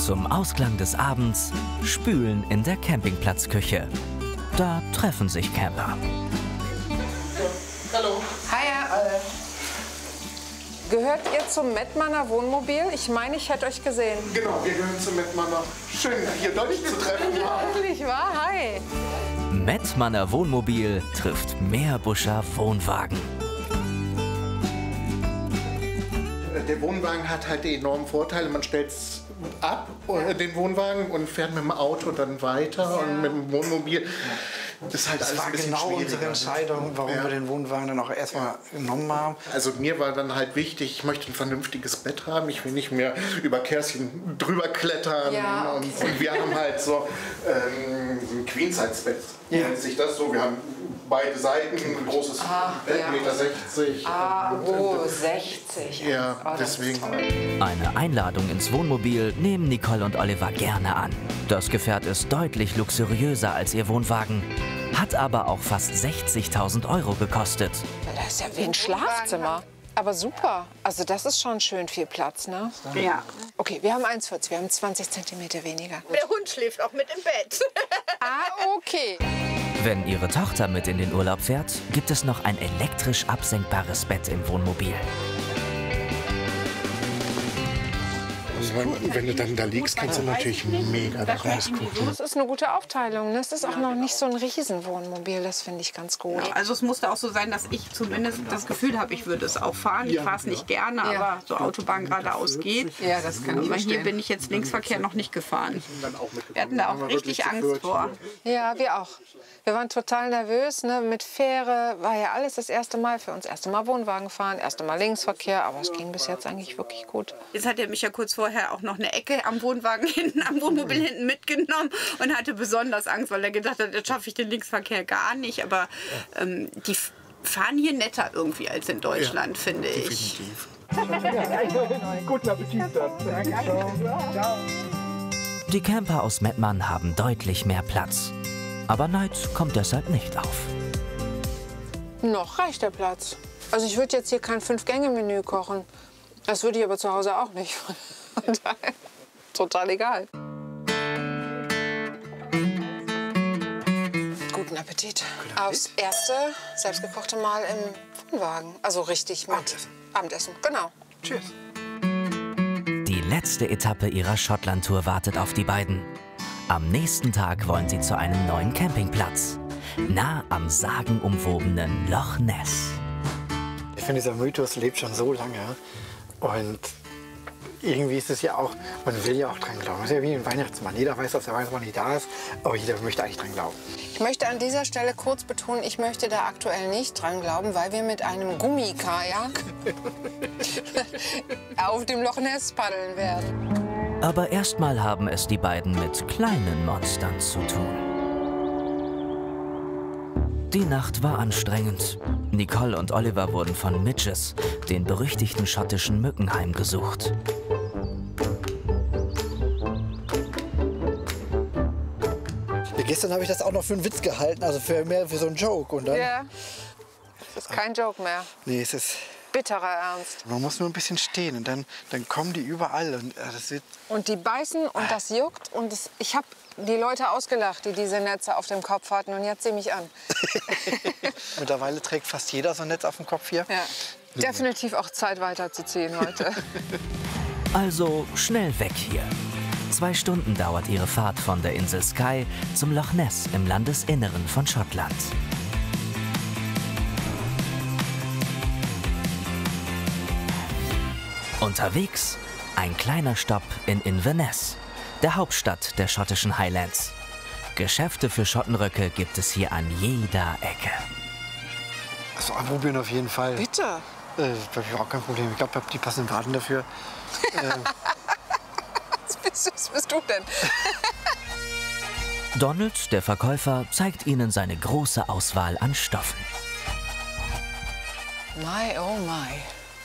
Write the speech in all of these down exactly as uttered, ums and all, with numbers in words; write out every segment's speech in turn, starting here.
Zum Ausklang des Abends spülen in der Campingplatzküche. Da treffen sich Camper. Hallo. Hi. Gehört ihr zum Mettmanner Wohnmobil? Ich meine, ich hätte euch gesehen. Genau, wir gehören zum Mettmanner. Schön, hier deutlich zu treffen. Wirklich wahr? Hi. Mettmanner Wohnmobil trifft Meerbuscher Wohnwagen. Der Wohnwagen hat halt die enormen Vorteile. Man stellt es ab, ja. den Wohnwagen, und fährt mit dem Auto dann weiter. Ja. Und mit dem Wohnmobil. Das ist halt das alles war ein bisschen genau unsere Entscheidung, warum ja. wir den Wohnwagen dann auch erstmal genommen haben. Also mir war dann halt wichtig, ich möchte ein vernünftiges Bett haben. Ich will nicht mehr über Kerstin drüber klettern. Ja, okay. und, und wir haben halt so ähm, ein Queen-Size-Bett. Ja. Nennt sich das so. Wir haben beide Seiten, ein großes ah, Bett, ja. eins Komma sechzig. Ah, oh, sechzig. Ja, oh, deswegen. Eine Einladung ins Wohnmobil nehmen Nicole und Oliver gerne an. Das Gefährt ist deutlich luxuriöser als ihr Wohnwagen, hat aber auch fast sechzigtausend Euro gekostet. Das ist ja wie ein Schlafzimmer. Aber super. Also das ist schon schön viel Platz, ne? Ja. Okay, wir haben eins Komma vierzig, wir haben zwanzig Zentimeter weniger. Der Hund schläft auch mit im Bett. Ah, okay. Wenn ihre Tochter mit in den Urlaub fährt, gibt es noch ein elektrisch absenkbares Bett im Wohnmobil. Wenn du dann da liegst, kannst du natürlich mega da rausgucken. Das ist eine gute Aufteilung. Das ist auch noch nicht so ein Riesenwohnmobil. Das finde ich ganz gut. Also es musste auch so sein, dass ich zumindest das Gefühl habe, ich würde es auch fahren. Ich fahre es nicht gerne, Ja. aber so Autobahn geradeaus geht. Ja, das kann ich Aber verstehen. hier bin ich jetzt Linksverkehr noch nicht gefahren. Wir hatten da auch richtig Angst vor. Ja, wir auch. Wir waren total nervös, ne? Mit Fähre war ja alles das erste Mal für uns. Erste Mal Wohnwagen fahren, erste Mal Linksverkehr, aber es ging bis jetzt eigentlich wirklich gut. Jetzt hat er mich ja kurz vorher auch noch eine Ecke am Wohnwagen hinten, am Wohnmobil hinten mitgenommen und hatte besonders Angst, weil er gedacht hat, jetzt schaffe ich den Linksverkehr gar nicht. Aber ähm, die fahren hier netter irgendwie als in Deutschland, ja, finde ich. Guten Appetit dann. Die Camper aus Mettmann haben deutlich mehr Platz. Aber Neid kommt deshalb nicht auf. Noch reicht der Platz. Also ich würde jetzt hier kein Fünf-Gänge-Menü kochen. Das würde ich aber zu Hause auch nicht. Von daher total egal. Guten Appetit. Aufs erste selbstgekochte Mal im Wohnwagen. Also richtig mit Abendessen. Abendessen. Genau. Tschüss. Die letzte Etappe ihrer Schottland-Tour wartet auf die beiden. Am nächsten Tag wollen sie zu einem neuen Campingplatz. Nah am sagenumwobenen Loch Ness. Ich finde, dieser Mythos lebt schon so lange. Und irgendwie ist es ja auch, man will ja auch dran glauben. Es ist ja wie ein Weihnachtsmann. Jeder weiß, dass der Weihnachtsmann nicht da ist, aber jeder möchte eigentlich dran glauben. Ich möchte an dieser Stelle kurz betonen, ich möchte da aktuell nicht dran glauben, weil wir mit einem Gummikajak auf dem Loch Ness paddeln werden. Aber erstmal haben es die beiden mit kleinen Monstern zu tun. Die Nacht war anstrengend. Nicole und Oliver wurden von Midges, den berüchtigten schottischen Mücken, heimgesucht. Ja, gestern habe ich das auch noch für einen Witz gehalten, also für mehr für so einen Joke. Und dann, Ja, das ist kein Joke mehr. Nee, es ist, Bitterer Ernst. man muss nur ein bisschen stehen und dann, dann kommen die überall. Und äh, das wird Und die beißen und das juckt. Und das, ich habe die Leute ausgelacht, die diese Netze auf dem Kopf hatten. Und jetzt sieh mich an. Mittlerweile trägt fast jeder so ein Netz auf dem Kopf hier. Ja. Definitiv auch Zeit weiterzuziehen heute. Also schnell weg hier. Zwei Stunden dauert ihre Fahrt von der Insel Skye zum Loch Ness im Landesinneren von Schottland. Unterwegs ein kleiner Stopp in Inverness, der Hauptstadt der schottischen Highlands. Geschäfte für Schottenröcke gibt es hier an jeder Ecke. Also anprobieren auf jeden Fall. Bitte. Äh, das ist auch kein Problem. Ich glaube, ich habe die passenden Waden dafür. äh, Was bist, was bist du denn? Donald, der Verkäufer, zeigt ihnen seine große Auswahl an Stoffen. My, oh my.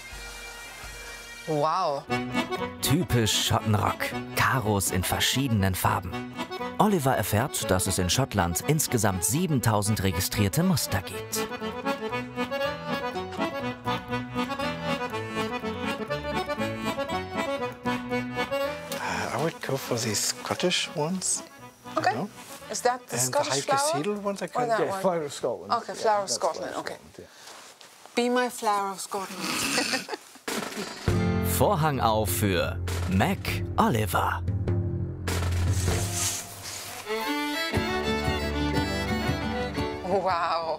Wow. Typisch Schottenrock, Karos in verschiedenen Farben. Oliver erfährt, dass es in Schottland insgesamt siebentausend registrierte Muster gibt. I would go for the Scottish ones. Okay. You know? Is that the And the Scottish high flower? cathedral ones I Or can that get. one? Flower of Scotland. Okay, Flower of that's Scotland, Flower of okay. Scotland, yeah. Be my Flower of Scotland. Vorhang auf für Mac Oliver. Wow.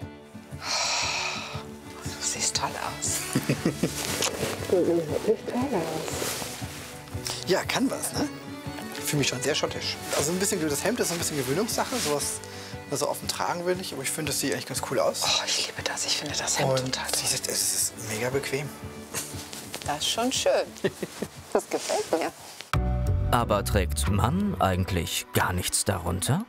Du siehst toll aus. Ja, kann was, ne? Ich fühle mich schon sehr schottisch. Also ein bisschen, das Hemd ist so ein bisschen Gewöhnungssache, sowas man so offen tragen will ich. Aber ich finde, das sieht eigentlich ganz cool aus. Oh, ich liebe das. Ich finde das Hemd Und total toll. es ist, es ist mega bequem. Das ist schon schön. Das gefällt mir. Aber trägt Mann eigentlich gar nichts darunter?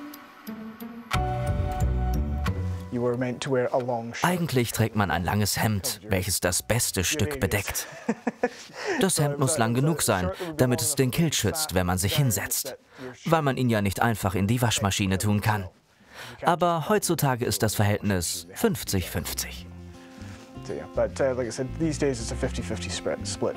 You were meant to wear a long shirt. Eigentlich trägt man ein langes Hemd, welches das beste Stück bedeckt. Das Hemd muss lang genug sein, damit es den Kilt schützt, wenn man sich hinsetzt, weil man ihn ja nicht einfach in die Waschmaschine tun kann. Aber heutzutage ist das Verhältnis fünfzig fünfzig. So, yeah. But uh, like I said, these days it's a fifty fifty split.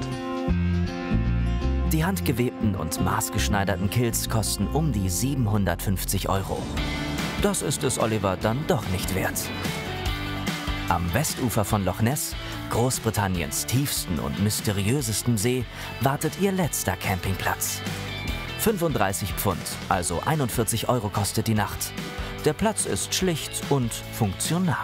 Die handgewebten und maßgeschneiderten Kilts kosten um die siebenhundertfünfzig Euro. Das ist es Oliver dann doch nicht wert. Am Westufer von Loch Ness, Großbritanniens tiefsten und mysteriösesten See, wartet ihr letzter Campingplatz. fünfunddreißig Pfund, also einundvierzig Euro kostet die Nacht. Der Platz ist schlicht und funktional.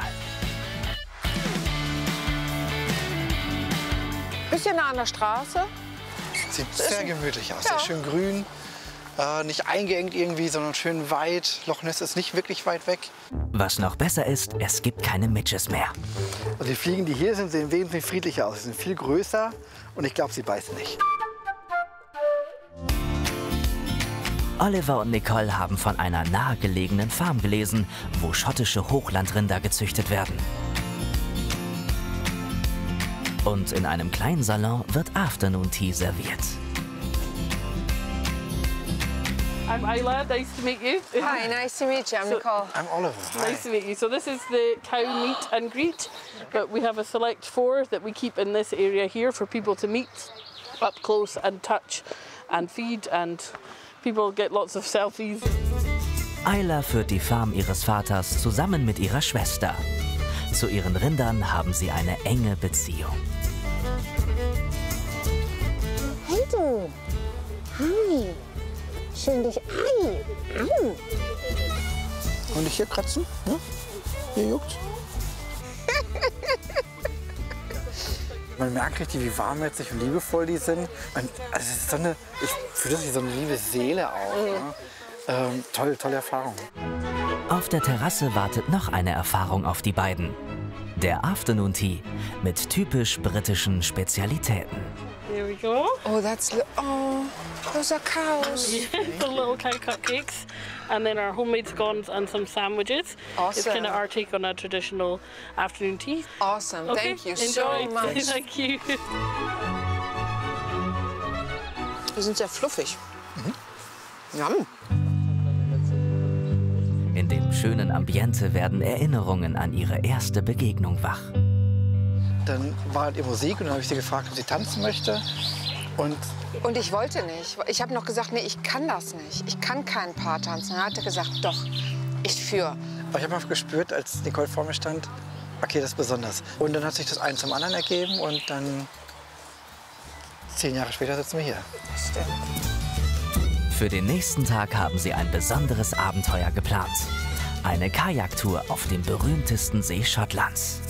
Bisschen nah an der Straße. Sieht sehr gemütlich aus. Ja. Sehr schön grün. Äh, nicht eingeengt irgendwie, sondern schön weit. Loch Ness ist nicht wirklich weit weg. Was noch besser ist, es gibt keine Midges mehr. Also die Fliegen, die hier sind, sehen wesentlich friedlicher aus. Sie sind viel größer und ich glaube, sie beißen nicht. Oliver und Nicole haben von einer nahegelegenen Farm gelesen, wo schottische Hochlandrinder gezüchtet werden. Und in einem kleinen Salon wird Afternoon Tea serviert. I'm Isla, nice to meet you. Hi, nice to meet you. I'm Nicole. I'm Oliver. Hi. Nice to meet you. So this is the cow meet and greet, but we have a select four that we keep in this area here for people to meet up close and touch and feed, and people get lots of selfies. Isla führt die Farm ihres Vaters zusammen mit ihrer Schwester. Zu ihren Rindern haben sie eine enge Beziehung. Hey du! Hi! Schön dich ei! Au! Und nicht hier kratzen? Ja? Hier juckt. Man merkt richtig, wie warmherzig und liebevoll die sind. Und also es ist so eine, ich fühle das wie so eine liebe Seele auch. Ne? Ähm, toll, tolle Erfahrung. Auf der Terrasse wartet noch eine Erfahrung auf die beiden. Der Afternoon Tea mit typisch britischen Spezialitäten. There we go. Oh, that's li- oh, those are cows. The little cow cupcakes, and then our homemade scones and some sandwiches. It's Awesome. kind of our take on a traditional afternoon tea. Awesome. Okay, Thank you enjoy. so much. Thank you. Die sind sehr fluffig. Mhm. Yum. In dem schönen Ambiente werden Erinnerungen an ihre erste Begegnung wach. Dann war halt ihr Musik und dann habe ich sie gefragt, ob sie tanzen möchte. Und Und ich wollte nicht. Ich habe noch gesagt, nee, ich kann das nicht. Ich kann keinen Paar tanzen. Dann hat er gesagt, doch, ich führe. aber ich habe einfach gespürt, als Nicole vor mir stand, okay, das ist besonders. Und dann hat sich das eins zum anderen ergeben und dann zehn Jahre später sitzen wir hier. Stimmt. Für den nächsten Tag haben sie ein besonderes Abenteuer geplant. Eine Kajaktour auf dem berühmtesten See Schottlands.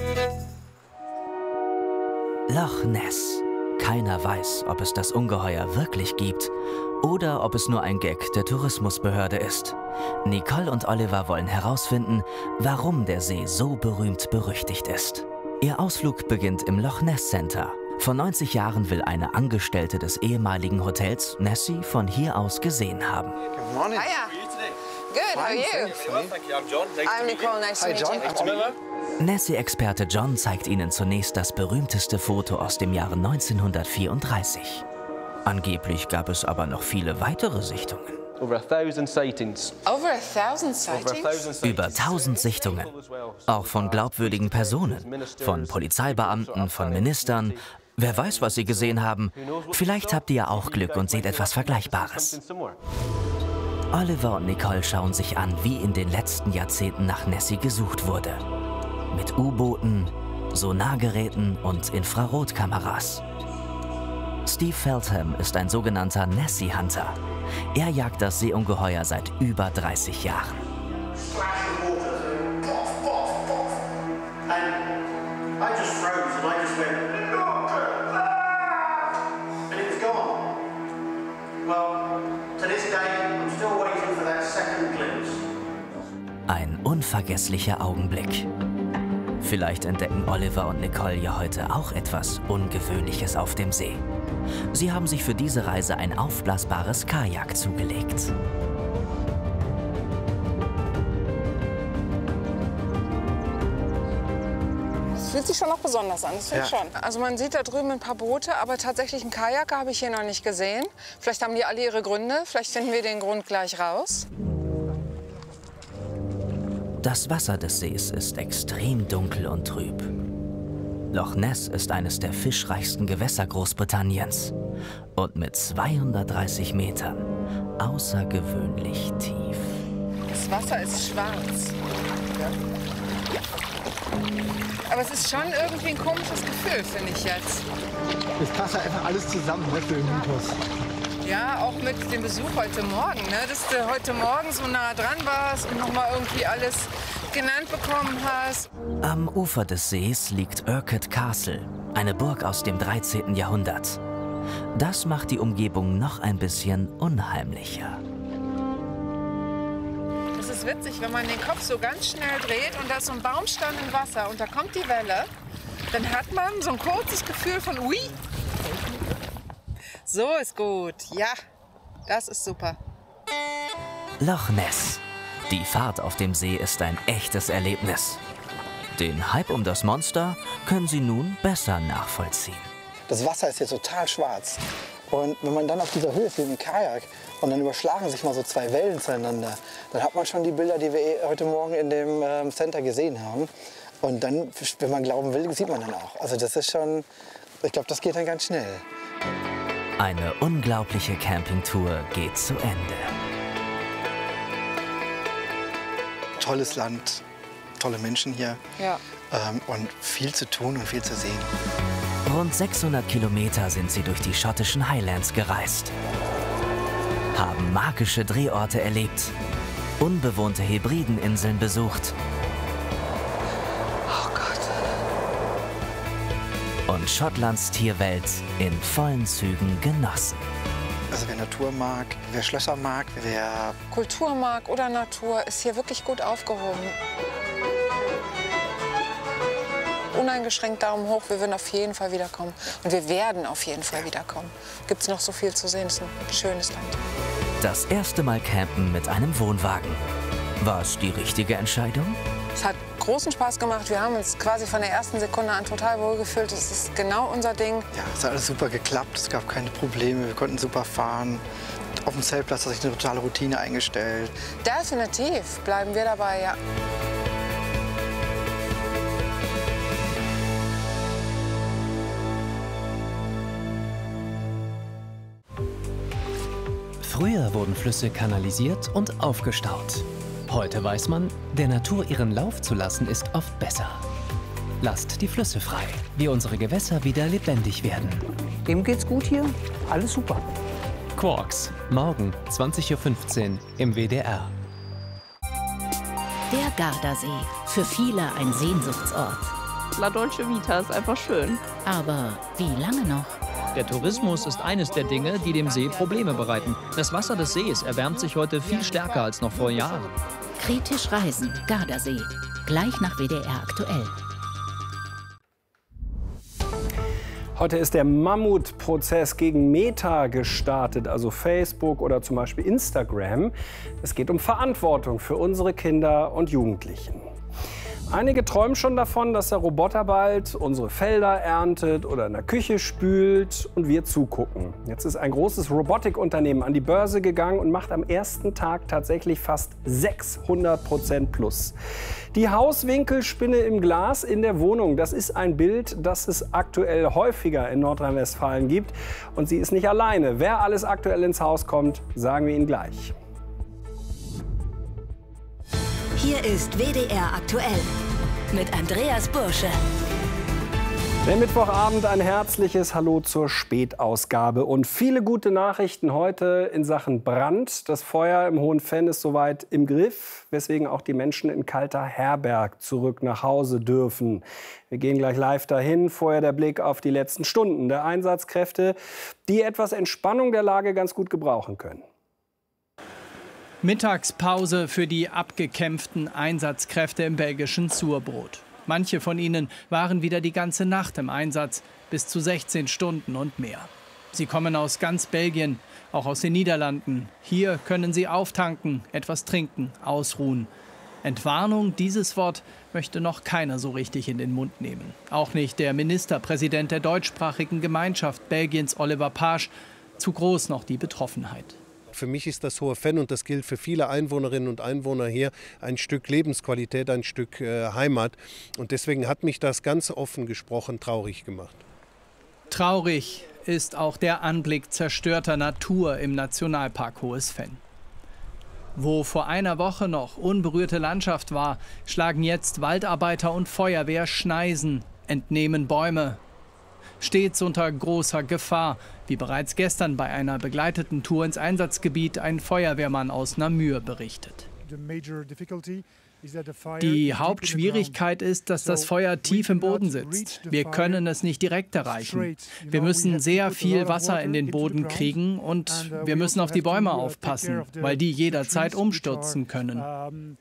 Loch Ness. Keiner weiß, ob es das Ungeheuer wirklich gibt oder ob es nur ein Gag der Tourismusbehörde ist. Nicole und Oliver wollen herausfinden, warum der See so berühmt berüchtigt ist. Ihr Ausflug beginnt im Loch Ness Center. Vor neunzig Jahren will eine Angestellte des ehemaligen Hotels Nessie von hier aus gesehen haben. Good morning. Hiya. Good, how are you? I'm Nicole, nice to Hi meet John, you. I'm Oliver. Nessie-Experte John zeigt ihnen zunächst das berühmteste Foto aus dem Jahre neunzehnhundertvierunddreißig. Angeblich gab es aber noch viele weitere Sichtungen. Over a thousand sightings. Over a thousand Over a sightings? thousand sightings. Über tausend Sichtungen. Auch von glaubwürdigen Personen, von Polizeibeamten, von Ministern Wer weiß, was Sie gesehen haben. Vielleicht habt ihr ja auch Glück und seht etwas Vergleichbares. Oliver und Nicole schauen sich an, wie in den letzten Jahrzehnten nach Nessie gesucht wurde. Mit U-Booten, Sonargeräten und Infrarotkameras. Steve Feltham ist ein sogenannter Nessie-Hunter. Er jagt das Seeungeheuer seit über dreißig Jahren. Ein unvergesslicher Augenblick. Vielleicht entdecken Oliver und Nicole ja heute auch etwas Ungewöhnliches auf dem See. Sie haben sich für diese Reise ein aufblasbares Kajak zugelegt. Das fühlt sich schon noch besonders an, das finde ich Ja. schon. Also man sieht da drüben ein paar Boote, aber tatsächlich einen Kajak habe ich hier noch nicht gesehen. Vielleicht haben die alle ihre Gründe, vielleicht finden wir den Grund gleich raus. Das Wasser des Sees ist extrem dunkel und trüb. Loch Ness ist eines der fischreichsten Gewässer Großbritanniens und mit zweihundertdreißig Metern außergewöhnlich tief. Das Wasser ist schwarz. Aber es ist schon irgendwie ein komisches Gefühl, finde ich jetzt. Es passt ja einfach alles zusammen, ne, für den Mythos. Ja, auch mit dem Besuch heute Morgen, ne? Dass du heute Morgen so nah dran warst und noch mal irgendwie alles genannt bekommen hast. Am Ufer des Sees liegt Urquhart Castle, eine Burg aus dem dreizehnten Jahrhundert. Das macht die Umgebung noch ein bisschen unheimlicher. Das ist witzig, wenn man den Kopf so ganz schnell dreht und da ist so ein Baumstamm im Wasser und da kommt die Welle, dann hat man so ein kurzes Gefühl von ui. So ist gut, ja, das ist super. Loch Ness. Die Fahrt auf dem See ist ein echtes Erlebnis. Den Hype um das Monster können Sie nun besser nachvollziehen. Das Wasser ist jetzt total schwarz. Und wenn man dann auf dieser Höhe ist wie im Kajak und dann überschlagen sich mal so zwei Wellen zueinander, dann hat man schon die Bilder, die wir heute Morgen in dem ähm, Center gesehen haben. Und dann, wenn man glauben will, sieht man dann auch. Also das ist schon, ich glaube, das geht dann ganz schnell. Eine unglaubliche Campingtour geht zu Ende. Tolles Land, tolle Menschen hier Ja. ähm, und viel zu tun und viel zu sehen. Rund sechshundert Kilometer sind sie durch die schottischen Highlands gereist, haben magische Drehorte erlebt, unbewohnte Hebrideninseln besucht Oh Gott. und Schottlands Tierwelt in vollen Zügen genossen. Also wer Natur mag, wer Schlösser mag, wer Kultur mag oder Natur, ist hier wirklich gut aufgehoben. Uneingeschränkt Daumen hoch, wir würden auf jeden Fall wiederkommen. Und wir werden auf jeden Fall wiederkommen. Gibt es noch so viel zu sehen, es ist ein schönes Land. Das erste Mal campen mit einem Wohnwagen. War es die richtige Entscheidung? Es hat großen Spaß gemacht. Wir haben uns quasi von der ersten Sekunde an total wohlgefühlt. Es ist genau unser Ding. Ja, es hat alles super geklappt, es gab keine Probleme, wir konnten super fahren. Auf dem Zeltplatz hat sich eine totale Routine eingestellt. Definitiv bleiben wir dabei, ja. Früher wurden Flüsse kanalisiert und aufgestaut. Heute weiß man, der Natur ihren Lauf zu lassen, ist oft besser. Lasst die Flüsse frei, wie unsere Gewässer wieder lebendig werden. Dem geht's gut hier, alles super. Quarks, morgen zwanzig Uhr fünfzehn im W D R. Der Gardasee, für viele ein Sehnsuchtsort. La Dolce Vita ist einfach schön. Aber wie lange noch? Der Tourismus ist eines der Dinge, die dem See Probleme bereiten. Das Wasser des Sees erwärmt sich heute viel stärker als noch vor Jahren. Kritisch reisen, Gardasee. Gleich nach W D R aktuell. Heute ist der Mammutprozess gegen Meta gestartet, also Facebook oder zum Beispiel Instagram. Es geht um Verantwortung für unsere Kinder und Jugendlichen. Einige träumen schon davon, dass der Roboter bald unsere Felder erntet oder in der Küche spült und wir zugucken. Jetzt ist ein großes Robotikunternehmen an die Börse gegangen und macht am ersten Tag tatsächlich fast sechshundert Prozent plus. Die Hauswinkelspinne im Glas in der Wohnung, das ist ein Bild, das es aktuell häufiger in Nordrhein-Westfalen gibt. Und sie ist nicht alleine. Wer alles aktuell ins Haus kommt, sagen wir Ihnen gleich. Hier ist W D R aktuell mit Andreas Bursche. Der Mittwochabend, ein herzliches Hallo zur Spätausgabe und viele gute Nachrichten heute in Sachen Brand. Das Feuer im Hohen Venn ist soweit im Griff, weswegen auch die Menschen in Kalter-Herberg zurück nach Hause dürfen. Wir gehen gleich live dahin. Vorher der Blick auf die letzten Stunden der Einsatzkräfte, die etwas Entspannung der Lage ganz gut gebrauchen können. Mittagspause für die abgekämpften Einsatzkräfte im belgischen Surbrot. Manche von ihnen waren wieder die ganze Nacht im Einsatz, bis zu sechzehn Stunden und mehr. Sie kommen aus ganz Belgien, auch aus den Niederlanden. Hier können sie auftanken, etwas trinken, ausruhen. Entwarnung, dieses Wort möchte noch keiner so richtig in den Mund nehmen. Auch nicht der Ministerpräsident der deutschsprachigen Gemeinschaft Belgiens, Oliver Paasch. Zu groß noch die Betroffenheit. Für mich ist das Hohe Venn, und das gilt für viele Einwohnerinnen und Einwohner hier, ein Stück Lebensqualität, ein Stück äh, Heimat. Und deswegen hat mich das ganz offen gesprochen traurig gemacht. Traurig ist auch der Anblick zerstörter Natur im Nationalpark Hohes Venn. Wo vor einer Woche noch unberührte Landschaft war, schlagen jetzt Waldarbeiter und Feuerwehr Schneisen, entnehmen Bäume. Stets unter großer Gefahr, wie bereits gestern bei einer begleiteten Tour ins Einsatzgebiet ein Feuerwehrmann aus Namur berichtet. Die Hauptschwierigkeit ist, dass das Feuer tief im Boden sitzt. Wir können es nicht direkt erreichen. Wir müssen sehr viel Wasser in den Boden kriegen und wir müssen auf die Bäume aufpassen, weil die jederzeit umstürzen können.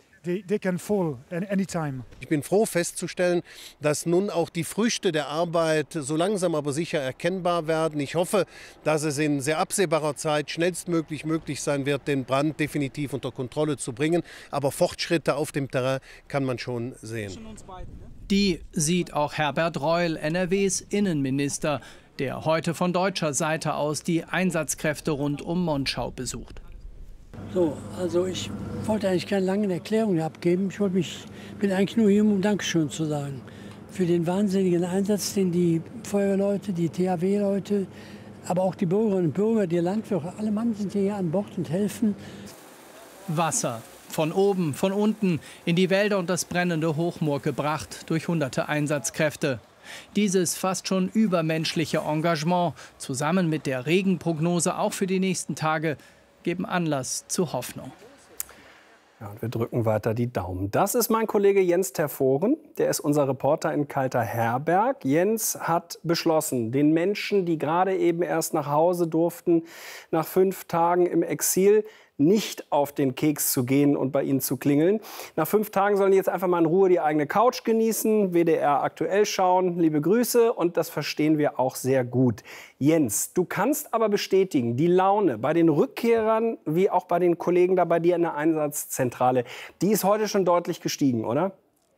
Ich bin froh festzustellen, dass nun auch die Früchte der Arbeit so langsam aber sicher erkennbar werden. Ich hoffe, dass es in sehr absehbarer Zeit schnellstmöglich möglich sein wird, den Brand definitiv unter Kontrolle zu bringen. Aber Fortschritte auf dem Terrain kann man schon sehen. Die sieht auch Herbert Reul, N R Ws Innenminister, der heute von deutscher Seite aus die Einsatzkräfte rund um Monschau besucht. So, also ich wollte eigentlich keine langen Erklärungen abgeben. Ich wollte mich, bin eigentlich nur hier, um Dankeschön zu sagen. Für den wahnsinnigen Einsatz, den die Feuerwehrleute, die T H W-Leute, aber auch die Bürgerinnen und Bürger, die Landwirte, alle Mann sind hier an Bord und helfen. Wasser, von oben, von unten, in die Wälder und das brennende Hochmoor gebracht durch hunderte Einsatzkräfte. Dieses fast schon übermenschliche Engagement, zusammen mit der Regenprognose auch für die nächsten Tage, geben Anlass zu Hoffnung. Ja, und wir drücken weiter die Daumen. Das ist mein Kollege Jens Terforen. Der ist unser Reporter in Kalter-Herberg. Jens hat beschlossen, den Menschen, die gerade eben erst nach Hause durften, nach fünf Tagen im Exil, nicht auf den Keks zu gehen und bei ihnen zu klingeln. Nach fünf Tagen sollen die jetzt einfach mal in Ruhe die eigene Couch genießen, W D R aktuell schauen. Liebe Grüße, und das verstehen wir auch sehr gut. Jens, du kannst aber bestätigen, die Laune bei den Rückkehrern wie auch bei den Kollegen da bei dir in der Einsatzzentrale, die ist heute schon deutlich gestiegen, oder?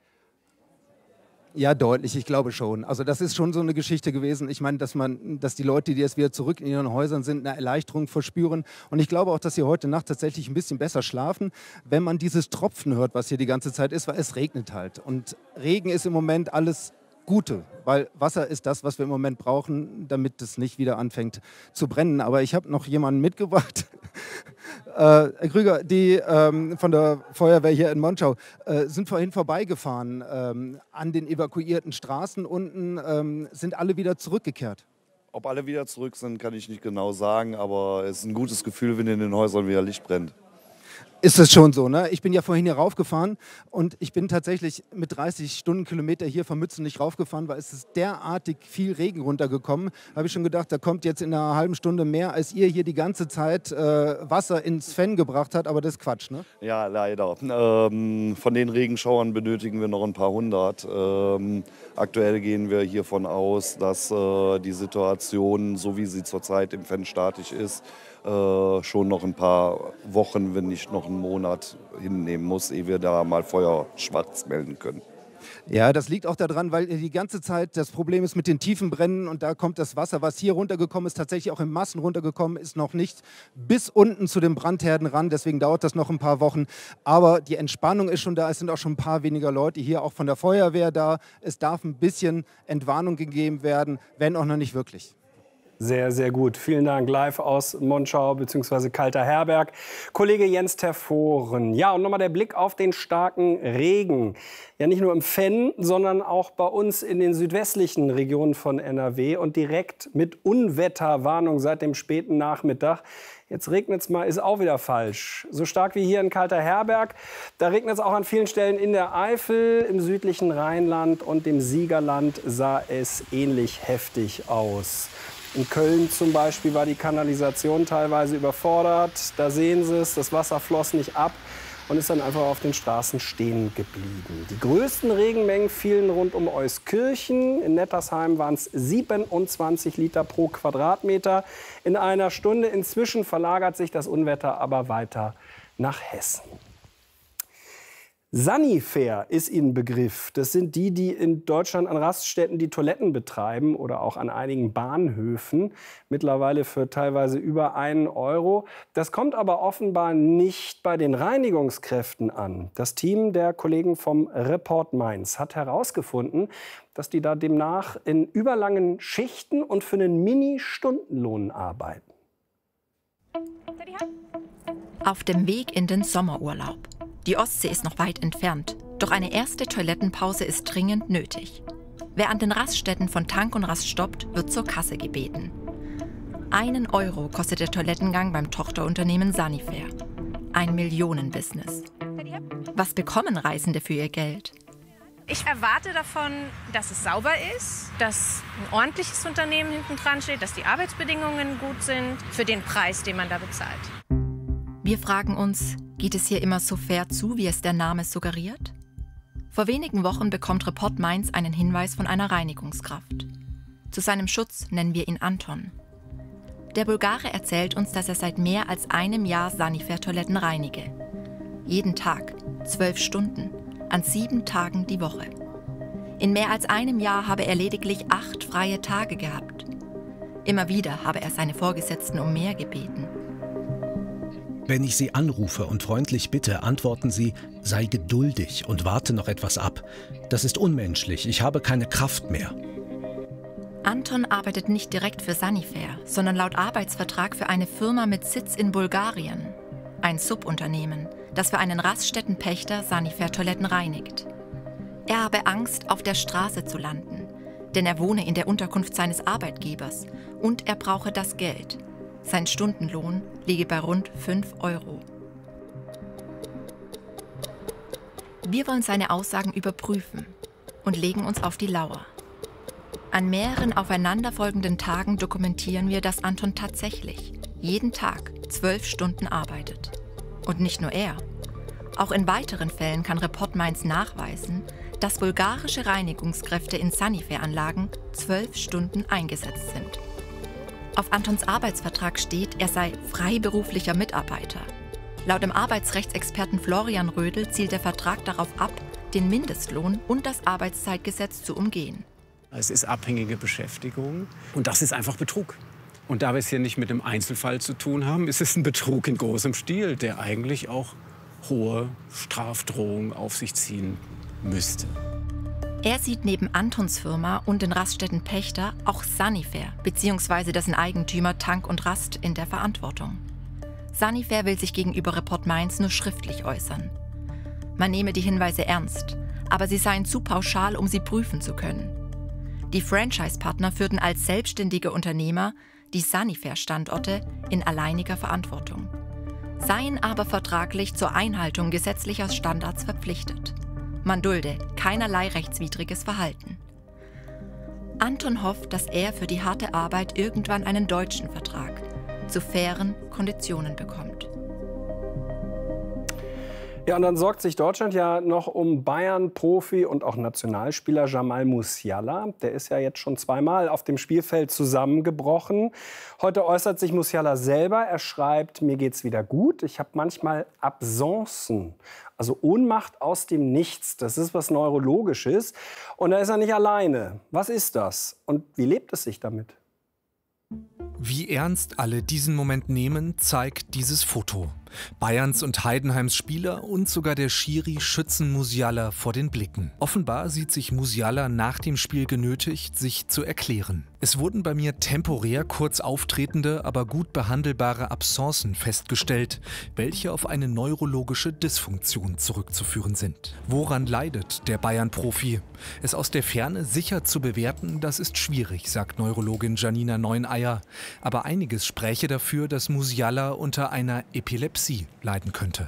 Ja, deutlich, ich glaube schon. Also das ist schon so eine Geschichte gewesen. Ich meine, dass man, dass die Leute, die jetzt wieder zurück in ihren Häusern sind, eine Erleichterung verspüren. Und ich glaube auch, dass sie heute Nacht tatsächlich ein bisschen besser schlafen, wenn man dieses Tropfen hört, was hier die ganze Zeit ist, weil es regnet halt. Und Regen ist im Moment alles Gute, weil Wasser ist das, was wir im Moment brauchen, damit es nicht wieder anfängt zu brennen. Aber ich habe noch jemanden mitgebracht. äh, Herr Krüger, die ähm, von der Feuerwehr hier in Monschau äh, sind vorhin vorbeigefahren ähm, an den evakuierten Straßen unten, ähm, sind alle wieder zurückgekehrt. Ob alle wieder zurück sind, kann ich nicht genau sagen, aber es ist ein gutes Gefühl, wenn in den Häusern wieder Licht brennt. Ist es schon so, ne? Ich bin ja vorhin hier raufgefahren und ich bin tatsächlich mit dreißig Stundenkilometer hier von Mützenich raufgefahren, weil es ist derartig viel Regen runtergekommen. Da habe ich schon gedacht, da kommt jetzt in einer halben Stunde mehr, als ihr hier die ganze Zeit äh, Wasser ins Venn gebracht habt, aber das ist Quatsch, ne? Ja, leider. Ähm, von den Regenschauern benötigen wir noch ein paar hundert. Ähm, aktuell gehen wir hiervon aus, dass äh, die Situation, so wie sie zurzeit im Venn statisch ist, Äh, schon noch ein paar Wochen, wenn nicht noch einen Monat hinnehmen muss, ehe wir da mal Feuer schwarz melden können. Ja, das liegt auch daran, weil die ganze Zeit das Problem ist mit den tiefen Bränden und da kommt das Wasser, was hier runtergekommen ist, tatsächlich auch in Massen runtergekommen, ist noch nicht bis unten zu den Brandherden ran, deswegen dauert das noch ein paar Wochen. Aber die Entspannung ist schon da, es sind auch schon ein paar weniger Leute hier, auch von der Feuerwehr da. Es darf ein bisschen Entwarnung gegeben werden, wenn auch noch nicht wirklich. Sehr, sehr gut. Vielen Dank. Live aus Monschau bzw. Kalter Herberg. Kollege Jens Terforen. Ja, und nochmal der Blick auf den starken Regen. Ja, nicht nur im Venn, sondern auch bei uns in den südwestlichen Regionen von N R W und direkt mit Unwetterwarnung seit dem späten Nachmittag. Jetzt regnet es mal, ist auch wieder falsch. So stark wie hier in Kalter Herberg. Da regnet es auch an vielen Stellen in der Eifel, im südlichen Rheinland und dem Siegerland sah es ähnlich heftig aus. In Köln zum Beispiel war die Kanalisation teilweise überfordert. Da sehen Sie es, das Wasser floss nicht ab und ist dann einfach auf den Straßen stehen geblieben. Die größten Regenmengen fielen rund um Euskirchen. In Nettersheim waren es siebenundzwanzig Liter pro Quadratmeter in einer Stunde. Inzwischen verlagert sich das Unwetter aber weiter nach Hessen. Sanifair ist Ihnen Begriff. Das sind die, die in Deutschland an Raststätten die Toiletten betreiben oder auch an einigen Bahnhöfen. Mittlerweile für teilweise über einen Euro. Das kommt aber offenbar nicht bei den Reinigungskräften an. Das Team der Kollegen vom Report Mainz hat herausgefunden, dass die da demnach in überlangen Schichten und für einen Mini-Stundenlohn arbeiten. Auf dem Weg in den Sommerurlaub. Die Ostsee ist noch weit entfernt, doch eine erste Toilettenpause ist dringend nötig. Wer an den Raststätten von Tank und Rast stoppt, wird zur Kasse gebeten. Einen Euro kostet der Toilettengang beim Tochterunternehmen Sanifair. Ein Millionenbusiness. Was bekommen Reisende für ihr Geld? Ich erwarte davon, dass es sauber ist, dass ein ordentliches Unternehmen hinten dran steht, dass die Arbeitsbedingungen gut sind für den Preis, den man da bezahlt. Wir fragen uns, geht es hier immer so fair zu, wie es der Name suggeriert? Vor wenigen Wochen bekommt Report Mainz einen Hinweis von einer Reinigungskraft. Zu seinem Schutz nennen wir ihn Anton. Der Bulgare erzählt uns, dass er seit mehr als einem Jahr Sanifair-Toiletten reinige. Jeden Tag, zwölf Stunden, an sieben Tagen die Woche. In mehr als einem Jahr habe er lediglich acht freie Tage gehabt. Immer wieder habe er seine Vorgesetzten um mehr gebeten. Wenn ich Sie anrufe und freundlich bitte, antworten Sie, sei geduldig und warte noch etwas ab. Das ist unmenschlich, ich habe keine Kraft mehr. Anton arbeitet nicht direkt für Sanifair, sondern laut Arbeitsvertrag für eine Firma mit Sitz in Bulgarien. Ein Subunternehmen, das für einen Raststättenpächter Sanifair-Toiletten reinigt. Er habe Angst, auf der Straße zu landen, denn er wohne in der Unterkunft seines Arbeitgebers und er brauche das Geld. Sein Stundenlohn liege bei rund fünf Euro. Wir wollen seine Aussagen überprüfen und legen uns auf die Lauer. An mehreren aufeinanderfolgenden Tagen dokumentieren wir, dass Anton tatsächlich jeden Tag zwölf Stunden arbeitet. Und nicht nur er. Auch in weiteren Fällen kann Report Mainz nachweisen, dass bulgarische Reinigungskräfte in Sanifair-Anlagen zwölf Stunden eingesetzt sind. Auf Antons Arbeitsvertrag steht, er sei freiberuflicher Mitarbeiter. Laut dem Arbeitsrechtsexperten Florian Rödel zielt der Vertrag darauf ab, den Mindestlohn und das Arbeitszeitgesetz zu umgehen. Es ist abhängige Beschäftigung und das ist einfach Betrug. Und da wir es hier nicht mit einem Einzelfall zu tun haben, ist es ein Betrug in großem Stil, der eigentlich auch hohe Strafdrohungen auf sich ziehen müsste. Er sieht neben Antons Firma und den Raststätten Pächter auch Sanifair bzw. dessen Eigentümer Tank und Rast in der Verantwortung. Sanifair will sich gegenüber Report Mainz nur schriftlich äußern. Man nehme die Hinweise ernst, aber sie seien zu pauschal, um sie prüfen zu können. Die Franchise-Partner führten als selbstständige Unternehmer die Sanifair-Standorte in alleiniger Verantwortung, seien aber vertraglich zur Einhaltung gesetzlicher Standards verpflichtet. Man dulde keinerlei rechtswidriges Verhalten. Anton hofft, dass er für die harte Arbeit irgendwann einen deutschen Vertrag zu fairen Konditionen bekommt. Ja, und dann sorgt sich Deutschland ja noch um Bayern-Profi und auch Nationalspieler Jamal Musiala. Der ist ja jetzt schon zweimal auf dem Spielfeld zusammengebrochen. Heute äußert sich Musiala selber. Er schreibt, mir geht's wieder gut. Ich habe manchmal Absencen, also Ohnmacht aus dem Nichts. Das ist was Neurologisches. Und da ist er nicht alleine. Was ist das? Und wie lebt es sich damit? Wie ernst alle diesen Moment nehmen, zeigt dieses Foto. Bayerns und Heidenheims Spieler und sogar der Schiri schützen Musiala vor den Blicken. Offenbar sieht sich Musiala nach dem Spiel genötigt, sich zu erklären. Es wurden bei mir temporär kurz auftretende, aber gut behandelbare Absencen festgestellt, welche auf eine neurologische Dysfunktion zurückzuführen sind. Woran leidet der Bayern-Profi? Es aus der Ferne sicher zu bewerten, das ist schwierig, sagt Neurologin Janina Neuneier. Aber einiges spräche dafür, dass Musiala unter einer Epilepsie leiden könnte.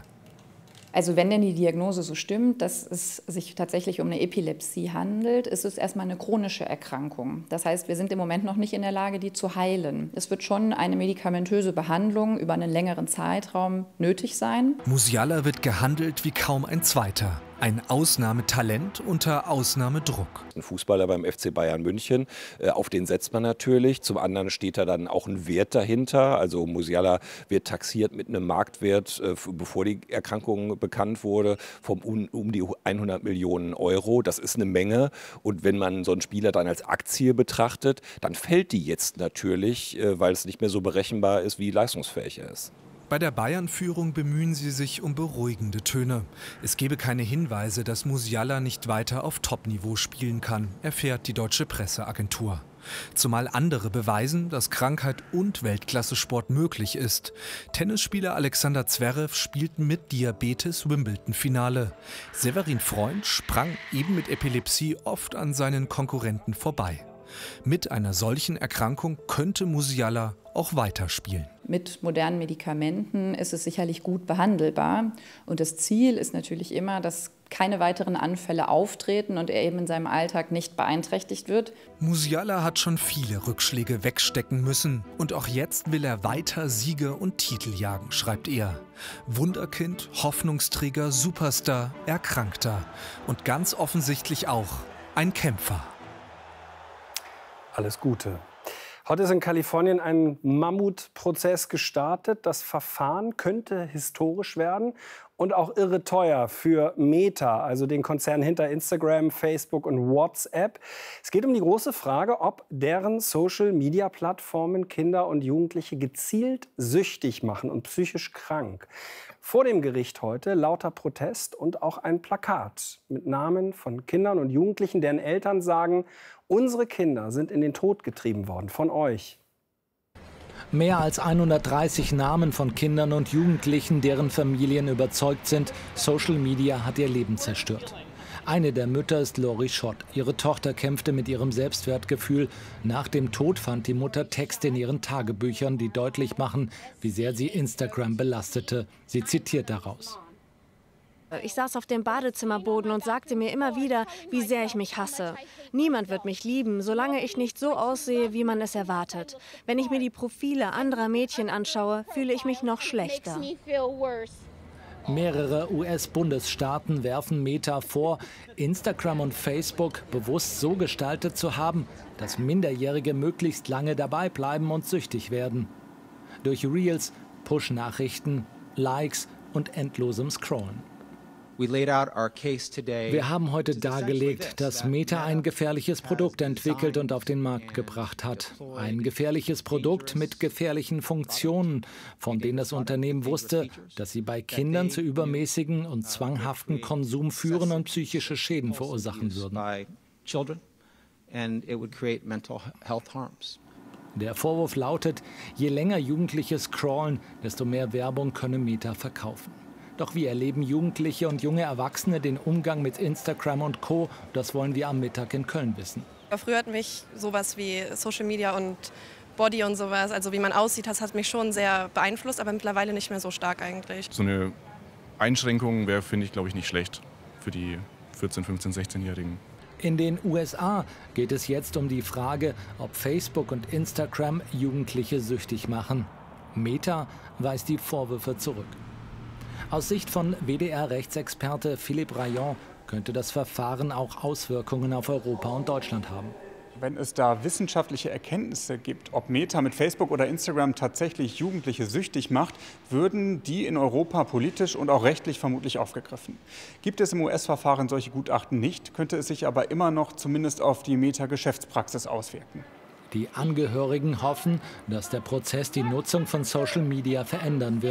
Also wenn denn die Diagnose so stimmt, dass es sich tatsächlich um eine Epilepsie handelt, ist es erstmal eine chronische Erkrankung. Das heißt, wir sind im Moment noch nicht in der Lage, die zu heilen. Es wird schon eine medikamentöse Behandlung über einen längeren Zeitraum nötig sein. Musiala wird gehandelt wie kaum ein zweiter. Ein Ausnahmetalent unter Ausnahmedruck. Ein Fußballer beim F C Bayern München, äh, auf den setzt man natürlich. Zum anderen steht da dann auch ein Wert dahinter. Also Musiala wird taxiert mit einem Marktwert, äh, bevor die Erkrankung bekannt wurde, vom um, um die hundert Millionen Euro. Das ist eine Menge. Und wenn man so einen Spieler dann als Aktie betrachtet, dann fällt die jetzt natürlich, äh, weil es nicht mehr so berechenbar ist, wie leistungsfähig er ist. Bei der Bayern-Führung bemühen sie sich um beruhigende Töne. Es gebe keine Hinweise, dass Musiala nicht weiter auf Top-Niveau spielen kann, erfährt die deutsche Presseagentur. Zumal andere beweisen, dass Krankheit und Weltklasse-Sport möglich ist. Tennisspieler Alexander Zverev spielt mit Diabetes Wimbledon-Finale. Severin Freund sprang eben mit Epilepsie oft an seinen Konkurrenten vorbei. Mit einer solchen Erkrankung könnte Musiala auch weiterspielen. Mit modernen Medikamenten ist es sicherlich gut behandelbar. Und das Ziel ist natürlich immer, dass keine weiteren Anfälle auftreten und er eben in seinem Alltag nicht beeinträchtigt wird. Musiala hat schon viele Rückschläge wegstecken müssen. Und auch jetzt will er weiter Siege und Titel jagen, schreibt er. Wunderkind, Hoffnungsträger, Superstar, Erkrankter. Und ganz offensichtlich auch ein Kämpfer. Alles Gute. Heute ist in Kalifornien ein Mammutprozess gestartet. Das Verfahren könnte historisch werden und auch irre teuer für Meta, also den Konzern hinter Instagram, Facebook und WhatsApp. Es geht um die große Frage, ob deren Social-Media-Plattformen Kinder und Jugendliche gezielt süchtig machen und psychisch krank. Vor dem Gericht heute lauter Protest und auch ein Plakat mit Namen von Kindern und Jugendlichen, deren Eltern sagen, unsere Kinder sind in den Tod getrieben worden von euch. Mehr als hundertdreißig Namen von Kindern und Jugendlichen, deren Familien überzeugt sind, Social Media hat ihr Leben zerstört. Eine der Mütter ist Lori Schott. Ihre Tochter kämpfte mit ihrem Selbstwertgefühl. Nach dem Tod fand die Mutter Texte in ihren Tagebüchern, die deutlich machen, wie sehr sie Instagram belastete. Sie zitiert daraus. Ich saß auf dem Badezimmerboden und sagte mir immer wieder, wie sehr ich mich hasse. Niemand wird mich lieben, solange ich nicht so aussehe, wie man es erwartet. Wenn ich mir die Profile anderer Mädchen anschaue, fühle ich mich noch schlechter. Mehrere U S-Bundesstaaten werfen Meta vor, Instagram und Facebook bewusst so gestaltet zu haben, dass Minderjährige möglichst lange dabei bleiben und süchtig werden. Durch Reels, Push-Nachrichten, Likes und endlosem Scrollen. Wir haben heute dargelegt, dass Meta ein gefährliches Produkt entwickelt und auf den Markt gebracht hat. Ein gefährliches Produkt mit gefährlichen Funktionen, von denen das Unternehmen wusste, dass sie bei Kindern zu übermäßigen und zwanghaften Konsum führen und psychische Schäden verursachen würden. Der Vorwurf lautet, je länger Jugendliche scrollen, desto mehr Werbung könne Meta verkaufen. Doch wie erleben Jugendliche und junge Erwachsene den Umgang mit Instagram und Co.? Das wollen wir am Mittag in Köln wissen. Früher hat mich sowas wie Social Media und Body und sowas, also wie man aussieht, das hat mich schon sehr beeinflusst, aber mittlerweile nicht mehr so stark eigentlich. So eine Einschränkung wäre, finde ich, glaube ich, nicht schlecht für die vierzehn-, fünfzehn-, sechzehnjährigen. In den U S A geht es jetzt um die Frage, ob Facebook und Instagram Jugendliche süchtig machen. Meta weist die Vorwürfe zurück. Aus Sicht von W D R-Rechtsexperte Philippe Rayon könnte das Verfahren auch Auswirkungen auf Europa und Deutschland haben. Wenn es da wissenschaftliche Erkenntnisse gibt, ob Meta mit Facebook oder Instagram tatsächlich Jugendliche süchtig macht, würden die in Europa politisch und auch rechtlich vermutlich aufgegriffen. Gibt es im U S-Verfahren solche Gutachten nicht, könnte es sich aber immer noch zumindest auf die Meta-Geschäftspraxis auswirken. Die Angehörigen hoffen, dass der Prozess die Nutzung von Social Media verändern wird.